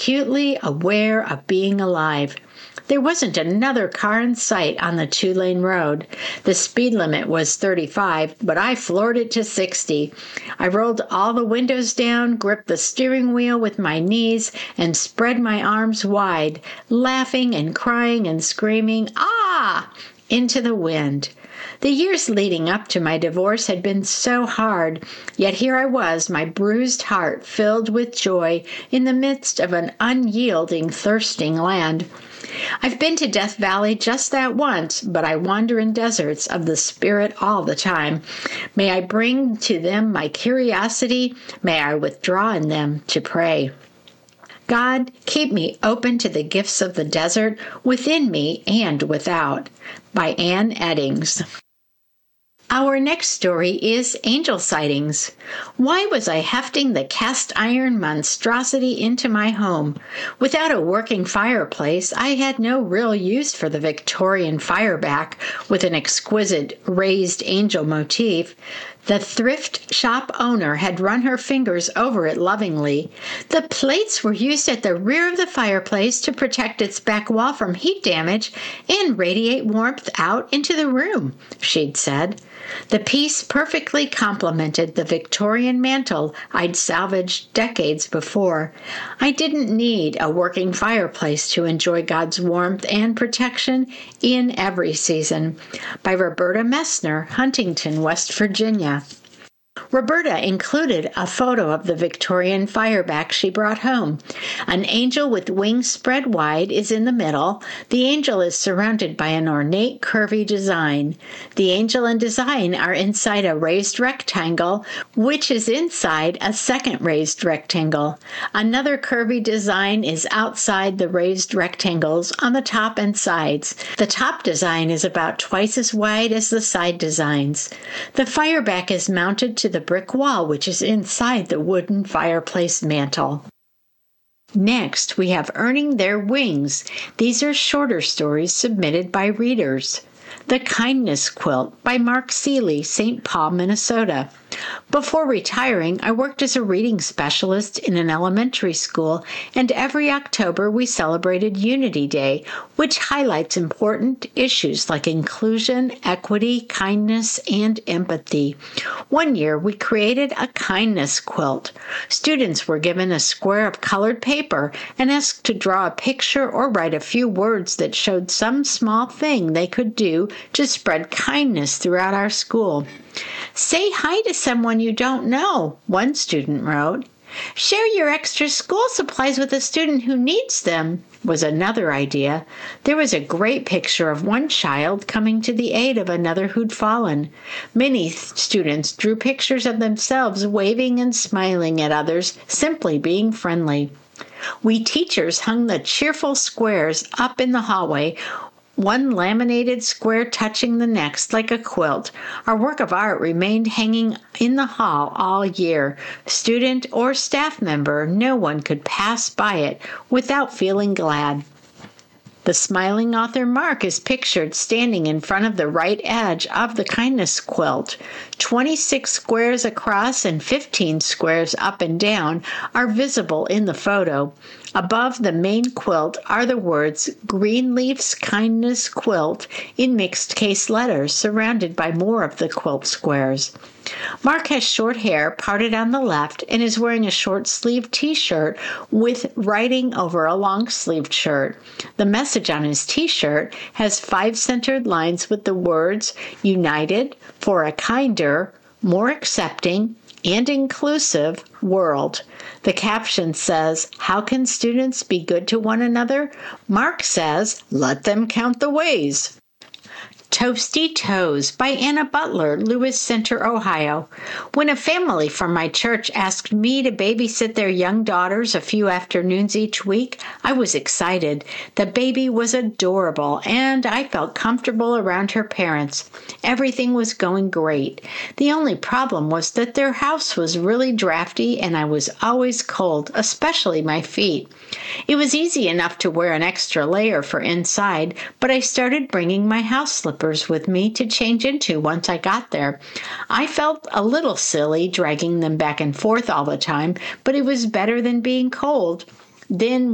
acutely aware of being alive. There wasn't another car in sight on the two-lane road. The speed limit was 35, but I floored it to 60. I rolled all the windows down, gripped the steering wheel with my knees, and spread my arms wide, laughing and crying and screaming, "Ah!" into the wind. The years leading up to my divorce had been so hard, yet here I was, my bruised heart filled with joy in the midst of an unyielding, thirsting land. I've been to Death Valley just that once, but I wander in deserts of the Spirit all the time. May I bring to them my curiosity. May I withdraw in them to pray. God, keep me open to the gifts of the desert within me and without. By Ann Eddings. Our next story is angel sightings. Why was I hefting the cast iron monstrosity into my home? Without a working fireplace, I had no real use for the Victorian fireback with an exquisite raised angel motif. The thrift shop owner had run her fingers over it lovingly. The plates were used at the rear of the fireplace to protect its back wall from heat damage and radiate warmth out into the room, she'd said. The piece perfectly complemented the Victorian mantel I'd salvaged decades before. I didn't need a working fireplace to enjoy God's warmth and protection in every season. By Roberta Messner, Huntington, West Virginia. Roberta included a photo of the Victorian fireback she brought home. An angel with wings spread wide is in the middle. The angel is surrounded by an ornate, curvy design. The angel and design are inside a raised rectangle, which is inside a second raised rectangle. Another curvy design is outside the raised rectangles on the top and sides. The top design is about twice as wide as the side designs. The fireback is mounted to the brick wall, which is inside the wooden fireplace mantel. Next, we have Earning Their Wings. These are shorter stories submitted by readers. The Kindness Quilt by Mark Seeley, St. Paul, Minnesota. Before retiring, I worked as a reading specialist in an elementary school, and every October we celebrated Unity Day, which highlights important issues like inclusion, equity, kindness, and empathy. One year, we created a kindness quilt. Students were given a square of colored paper and asked to draw a picture or write a few words that showed some small thing they could do to spread kindness throughout our school. Say hi to someone you don't know, one student wrote. Share your extra school supplies with a student who needs them, was another idea. There was a great picture of one child coming to the aid of another who'd fallen. Many students drew pictures of themselves waving and smiling at others, simply being friendly. We teachers hung the cheerful squares up in the hallway, one laminated square touching the next like a quilt. Our work of art remained hanging in the hall all year. Student or staff member, no one could pass by it without feeling glad. The smiling author Mark is pictured standing in front of the right edge of the kindness quilt. 26 squares across and 15 squares up and down are visible in the photo. Above the main quilt are the words Greenleaf's Kindness Quilt in mixed case letters, surrounded by more of the quilt squares. Mark has short hair parted on the left and is wearing a short-sleeved t-shirt with writing over a long-sleeved shirt. The message on his t-shirt has 5 centered lines with the words United for a Kinder, More Accepting, and Inclusive World. The caption says, How can students be good to one another? Mark says, Let them count the ways. Toasty Toes by Anna Butler, Lewis Center, Ohio. When a family from my church asked me to babysit their young daughters a few afternoons each week, I was excited. The baby was adorable, and I felt comfortable around her parents. Everything was going great. The only problem was that their house was really drafty, and I was always cold, especially my feet. It was easy enough to wear an extra layer for inside, but I started bringing my house slippers with me to change into once I got there. I felt a little silly dragging them back and forth all the time, but it was better than being cold. Then